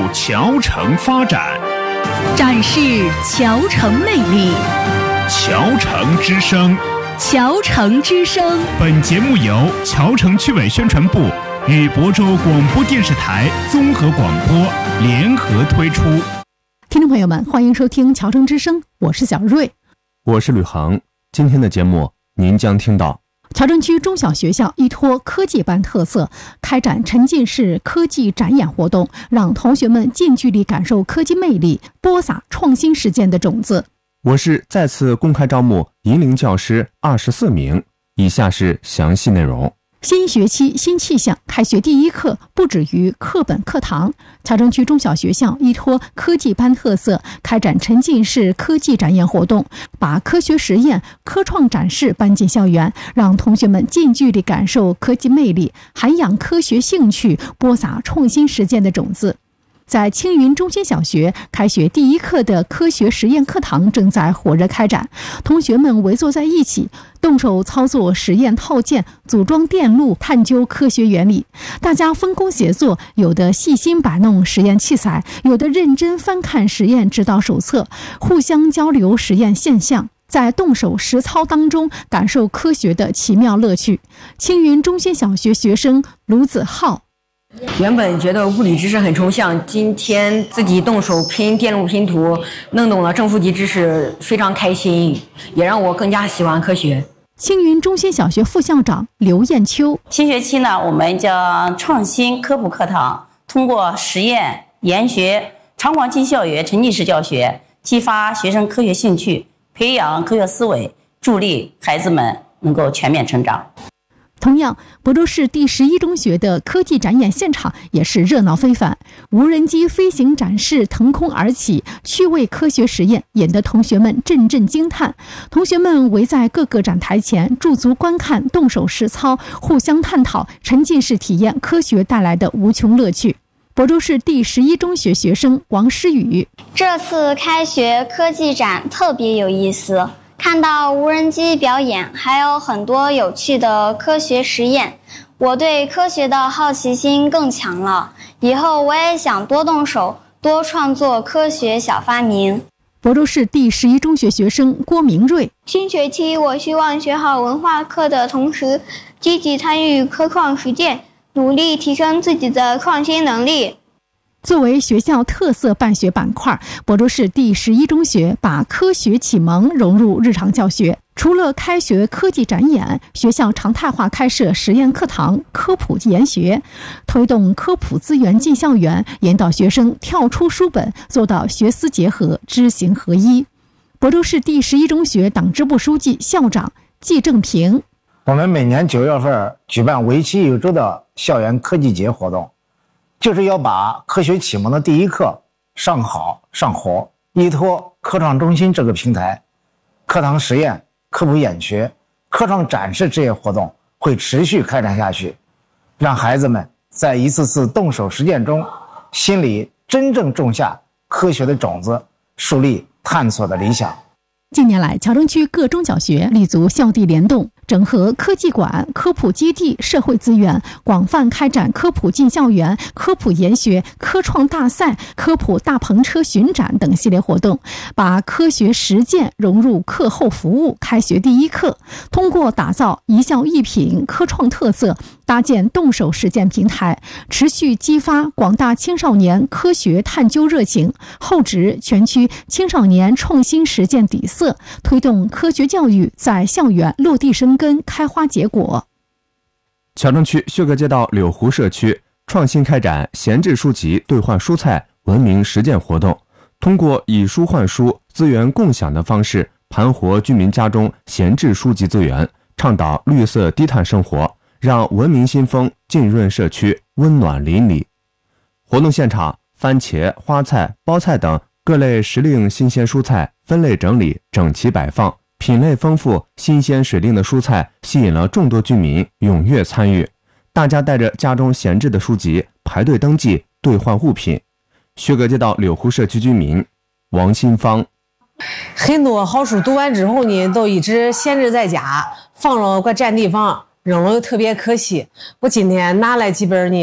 侨城发展， 展示侨城魅力。 侨城之声， 侨城之声。 本节目由侨城区委宣传部与亳州广播电视台综合广播联合推出。 听众朋友们，欢迎收听侨城之声，我是小瑞， 我是吕航。今天的节目您将听到侨城区中小学校依托科技班特色，开展沉浸式科技展演活动，让同学们近距离感受科技魅力，播撒创新实践的种子。 我是再次公开招募银龄教师24名，以下是详细内容。 新学期新气象，开学第一课不止于课本课堂。侨城区中小学校依托科技班特色，开展沉浸式科技展演活动，把科学实验、科创展示搬进校园，让同学们近距离感受科技魅力，涵养科学兴趣，播撒创新实践的种子。在青云中心小学，开学第一课的科学实验课堂正在火热开展，同学们围坐在一起，动手操作实验套件，组装电路，探究科学原理。大家分工协作，有的细心摆弄实验器材，有的认真翻看实验指导手册，互相交流实验现象，在动手实操当中感受科学的奇妙乐趣。青云中心小学学生卢子浩， 原本觉得物理知识很抽象，今天自己动手拼电路拼图，弄懂了正负极知识，非常开心，也让我更加喜欢科学。 青云中心小学副校长刘艳秋， 新学期呢，我们将创新科普课堂，通过实验、研学、常广进校园沉浸式教学，激发学生科学兴趣，培养科学思维，助力孩子们能够全面成长。 同样，亳州市第11中学的科技展演现场也是热闹非凡，无人机飞行展示腾空而起，趣味科学实验引得同学们阵阵惊叹。同学们围在各个展台前驻足观看，动手实操，互相探讨，沉浸式体验科学带来的无穷乐趣。亳州市第11中学学生王诗雨， 这次开学科技展特别有意思，看到无人机表演，还有很多有趣的科学实验，我对科学的好奇心更强了。以后我也想多动手，多创作科学小发明。 亳州市第11中学学生郭明瑞， 新学期我希望学好文化课的同时，积极参与科创实践，努力提升自己的创新能力。 作为学校特色办学板块，亳州市第11中学把科学启蒙融入日常教学。除了开学科技展演，学校常态化开设实验课堂、科普研学，推动科普资源进校园，引导学生跳出书本，做到学思结合、知行合一。亳州市第11中学党支部书记、校长季正平， 我们每年9月份举办为期1周的校园科技节活动，就是要把科学启蒙的第一课上好上活。依托科创中心这个平台，课堂实验、科普演学、科创展示这些活动会持续开展下去，让孩子们在一次次动手实践中，心里真正种下科学的种子，树立探索的理想。 近年来，侨城区各中小学立足校地联动，整合科技馆、科普基地、社会资源，广泛开展科普进校园、科普研学、科创大赛、科普大篷车巡展等系列活动，把科学实践融入课后服务。开学第一课，通过打造一校一品科创特色，搭建动手实践平台，持续激发广大青少年科学探究热情，厚植全区青少年创新实践底色，推动科学教育在校园落地生根、开花结果。 侨城区薛格街道柳湖社区创新开展闲置书籍兑换蔬菜文明实践活动，通过以书换书、资源共享的方式，盘活居民家中闲置书籍资源，倡导绿色低碳生活，让文明新风浸润社区，温暖邻里。活动现场，番茄、花菜、包菜等各类时令新鲜蔬菜分类整理，整齐摆放，品类丰富、新鲜水灵的蔬菜吸引了众多居民踊跃参与。大家带着家中闲置的书籍排队登记兑换物品。薛格街道柳湖社区居民王新芳， 很多好书读完之后呢，都一直闲置在家，放了怪占地方，扔了又特别可惜。我今天拿来几本呢，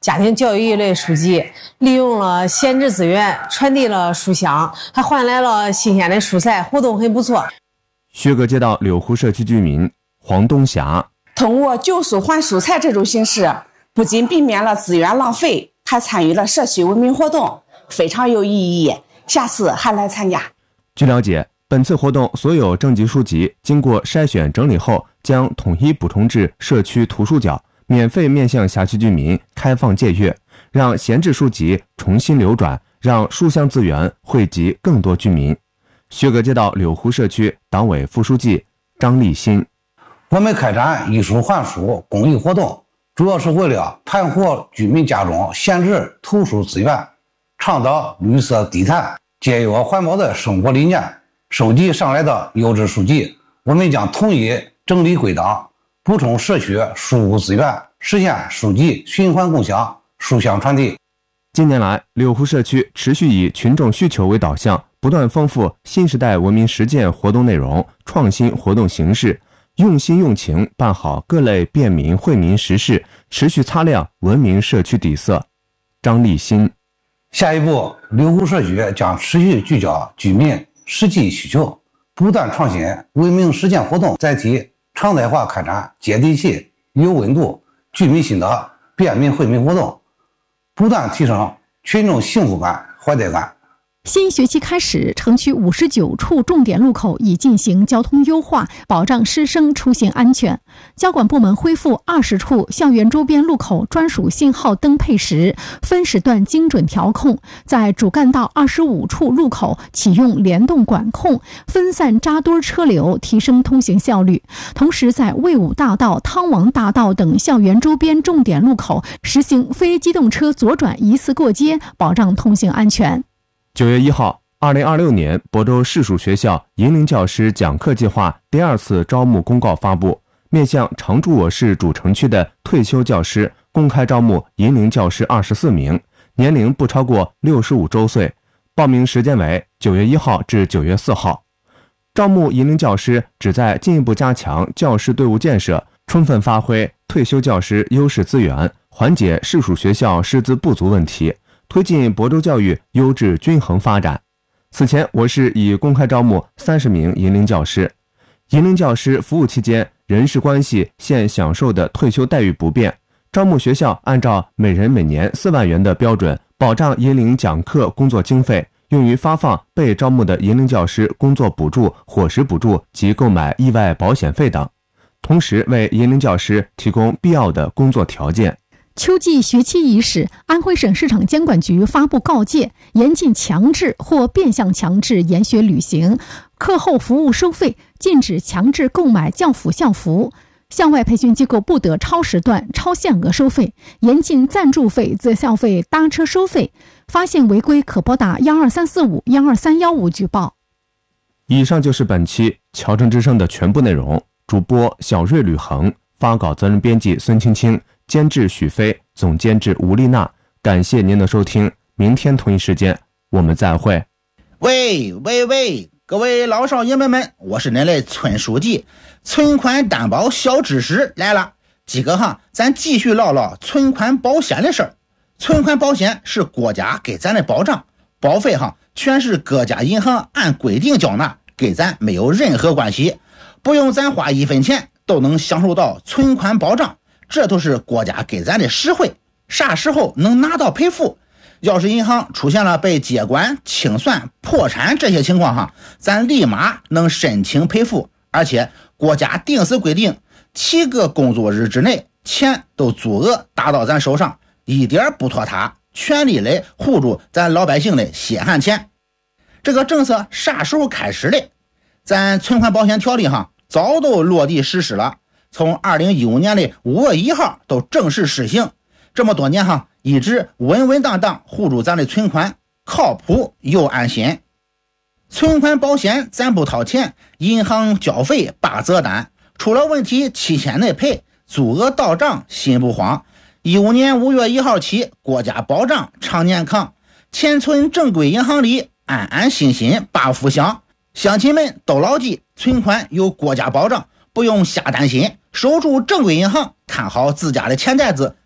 家庭教育一类书籍，利用了闲置资源，传递了书香，还换来了新鲜的蔬菜，活动很不错。 薛葛街道柳湖社区居民黄东霞， 通过旧书换蔬菜这种形式，不仅避免了资源浪费，还参与了社区文明活动，非常有意义，下次还来参加。 据了解，本次活动所有征集书籍经过筛选整理后，将统一补充至社区图书角，免费面向辖区居民开放借阅，让闲置书籍重新流转，让书香资源惠及更多居民。薛葛街道柳湖社区党委副书记张立新， 我们开展以书换书公益活动，主要是为了盘活居民家中闲置图书资源，倡导绿色低碳、节约环保的生活理念。收集上来的优质书籍，我们将统一整理归档，补充社区书物资源，实现书籍循环共享、书香传递。 近年来，柳湖社区持续以群众需求为导向，不断丰富新时代文明实践活动内容，创新活动形式，用心用情办好各类便民惠民实事，持续擦亮文明社区底色。张立新， 下一步，柳湖社区将持续聚焦居民实际需求，不断创新文明实践活动载体，常态化开展接地气、有温度、居民心的便民惠民活动，不断提升群众幸福感、怀带感。 新学期开始，城区59处重点路口已进行交通优化，保障师生出行安全。交管部门恢复20处校园周边路口专属信号灯配时，分时段精准调控，在主干道25处路口启用联动管控，分散扎堆车流，提升通行效率。同时，在魏武大道、汤王大道等校园周边重点路口实行非机动车左转一次过街，保障通行安全。 9月1号，2026年亳州市属学校银龄教师讲课计划第2次招募公告发布，面向常驻我市主城区的退休教师，公开招募银龄教师24名，年龄不超过65周岁，报名时间为9月1号至9月4号。招募银龄教师旨在进一步加强教师队伍建设，充分发挥退休教师优势资源，缓解市属学校师资不足问题，推进亳州教育优质均衡发展。此前，我市已公开招募30名银龄教师。银龄教师服务期间人事关系现享受的退休待遇不变，招募学校按照每人每年4万元的标准，保障银龄讲课工作经费，用于发放被招募的银龄教师工作补助、伙食补助及购买意外保险费等，同时为银龄教师提供必要的工作条件。 秋季学期伊始，安徽省市场监管局发布告诫，严禁强制或变相强制研学旅行，课后服务收费，禁止强制购买教辅校服，校外培训机构不得超时段、超限额收费，严禁赞助费、择校费、搭车收费。发现违规可拨打12345、12315举报。 以上就是本期侨城之声的全部内容。主播小瑞、吕恒，发稿责任编辑孙青青，监制许飞，总监制吴丽娜。感谢您的收听，明天同一时间我们再会。 喂，各位老少爷们们，我是您的村书记，存款担保小知识来了。今个咱继续唠唠存款保险的事儿。存款保险是国家给咱的保障，保费全是各家银行按规定缴纳，跟咱没有任何关系，不用咱花1分钱都能享受到存款保障，这都是国家给咱的实惠。啥时候能拿到赔付？要是银行出现了被接管、清算、破产这些情况咱立马能申请赔付，而且国家定时规定7个工作日之内钱都足额打到咱手上，一点不拖沓，全力来护住咱老百姓的血汗钱。这个政策啥时候开始的？咱存款保险条例早都落地实施了，从2015年的5月1号都正式实行。这么多年一直稳稳当当护住咱的存款，靠谱又安心。存款保险咱不掏钱，银行交费8折单，出了问题期限内赔，足额到账心不慌。15年5月1号起，国家保障常年扛，钱存正规银行里，安安心心把福享。乡亲们都牢记，存款有国家保障，不用瞎担心，守住正规银行，看好自家的钱袋子，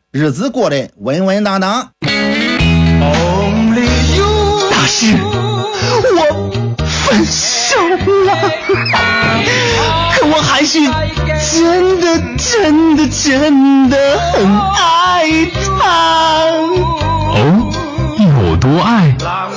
日子过得稳稳当当。 大师，我分手了，可我还是真的很爱他。 哦，有多爱？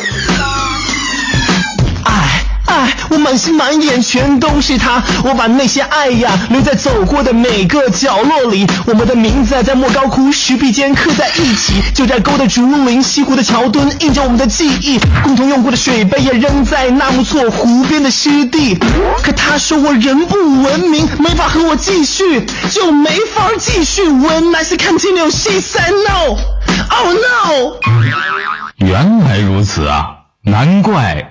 爱，我满心满眼全都是他，我把那些爱呀留在走过的每个角落里，我们的名字在莫高窟石壁间刻在一起，九寨沟的竹林，西湖的桥墩印着我们的记忆，共同用过的水杯也扔在纳木错湖边的湿地。可他说我人不文明，没法和我继续，就没法继续。When I say continue, she said no. Oh no. 原来如此啊，难怪。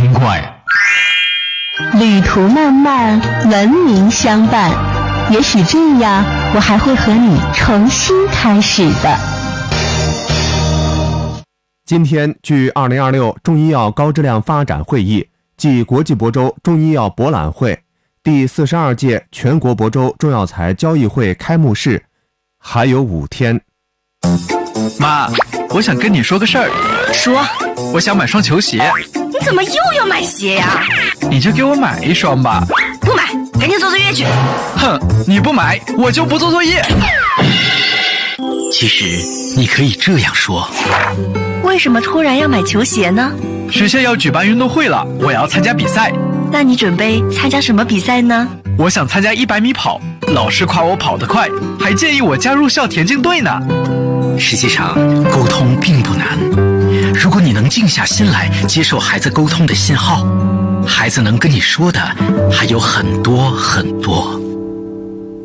旅途漫漫，文明相伴，也许这样，我还会和你重新开始的。 今天，据2026中医药高质量发展会议暨国际亳州中医药博览会第42届全国亳州中药材交易会开幕式还有5天。 妈，我想跟你说个事儿。 说， 我想买双球鞋。 你怎么又要买鞋呀？ 你就给我买一双吧。 不买，赶紧做作业去。 哼，你不买，我就不做作业。 其实你可以这样说。 为什么突然要买球鞋呢？ 学校要举办运动会了，我要参加比赛。 那你准备参加什么比赛呢？ 我想参加100米跑，老师夸我跑得快，还建议我加入校田径队呢。 实际上，沟通并不难。如果你能静下心来接受孩子沟通的信号，孩子能跟你说的还有很多很多。